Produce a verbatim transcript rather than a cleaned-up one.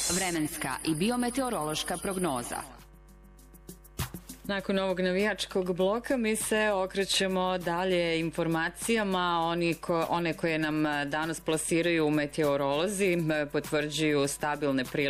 Vremenska i biometeorološka prognoza. Nakon ovog navijačkog bloka mi se okrećemo dalje informacijama. Oni ko, one koje nam danas plasiraju meteorolozi potvrđuju stabilne prilike